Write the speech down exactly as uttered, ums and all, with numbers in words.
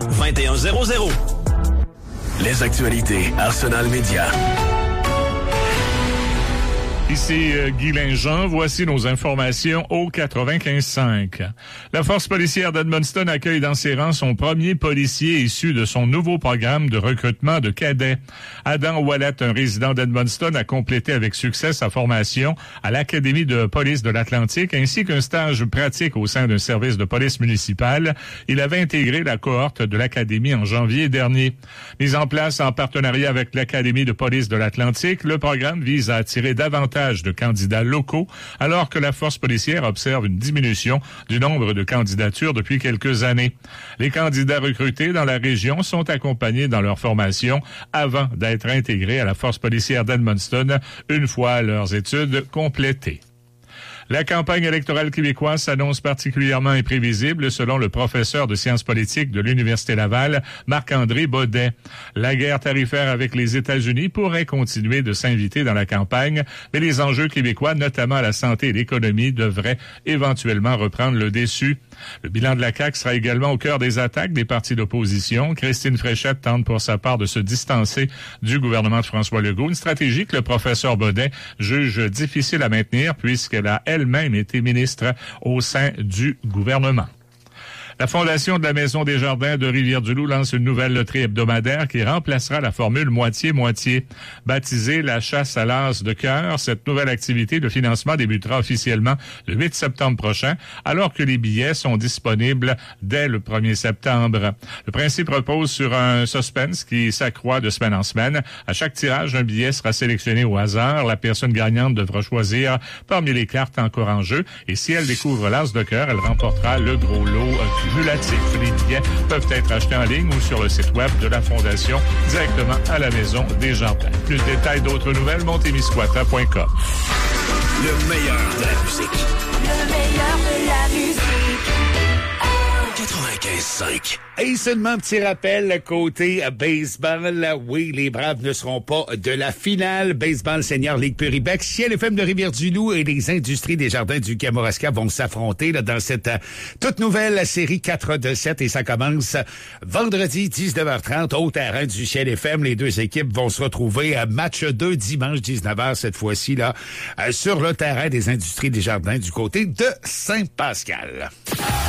vingt et un zéro zéro. Les actualités Arsenal Média. Ici euh, Guy Linjean, voici nos informations au quatre-vingt-quinze cinq. La force policière d'Edmundston accueille dans ses rangs son premier policier issu de son nouveau programme de recrutement de cadets. Adam Wallet, un résident d'Edmundston, a complété avec succès sa formation à l'Académie de police de l'Atlantique ainsi qu'un stage pratique au sein d'un service de police municipale. Il avait intégré la cohorte de l'Académie en janvier dernier. Mis en place en partenariat avec l'Académie de police de l'Atlantique, le programme vise à attirer davantage de candidats locaux, alors que la force policière observe une diminution du nombre de candidatures depuis quelques années. Les candidats recrutés dans la région sont accompagnés dans leur formation avant d'être intégrés à la force policière d'Edmundston une fois leurs études complétées. La campagne électorale québécoise s'annonce particulièrement imprévisible selon le professeur de sciences politiques de l'Université Laval, Marc-André Baudet. La guerre tarifaire avec les États-Unis pourrait continuer de s'inviter dans la campagne, mais les enjeux québécois, notamment la santé et l'économie, devraient éventuellement reprendre le dessus. Le bilan de la C A Q sera également au cœur des attaques des partis d'opposition. Christine Fréchette tente pour sa part de se distancer du gouvernement de François Legault, une stratégie que le professeur Baudet juge difficile à maintenir puisqu'elle a elle-même été ministre au sein du gouvernement. La Fondation de la Maison des Jardins de Rivière-du-Loup lance une nouvelle loterie hebdomadaire qui remplacera la formule moitié-moitié. Baptisée la chasse à l'as de cœur, cette nouvelle activité de financement débutera officiellement le huit septembre prochain, alors que les billets sont disponibles dès le premier septembre. Le principe repose sur un suspense qui s'accroît de semaine en semaine. À chaque tirage, un billet sera sélectionné au hasard. La personne gagnante devra choisir parmi les cartes encore en jeu et si elle découvre l'as de cœur, elle remportera le gros lot cumulatif. Les billets peuvent être achetés en ligne ou sur le site web de la Fondation directement à la Maison des Jardins. Plus de détails, d'autres nouvelles, montemisquata point com. Le meilleur de la musique. Le meilleur de la musique. quatre-vingt-quinze cinq. Et seulement un petit rappel côté baseball. Oui, les Braves ne seront pas de la finale. Baseball Senior Ligue Puribec. Ciel F M de Rivière-du-Loup et les Industries des Jardins du Kamouraska vont s'affronter là, dans cette uh, toute nouvelle série quatre de sept et ça commence vendredi dix-neuf heures trente au terrain du Ciel F M. Les deux équipes vont se retrouver à match deux dimanche dix-neuf heures cette fois-ci là uh, sur le terrain des Industries des Jardins du côté de Saint-Pascal.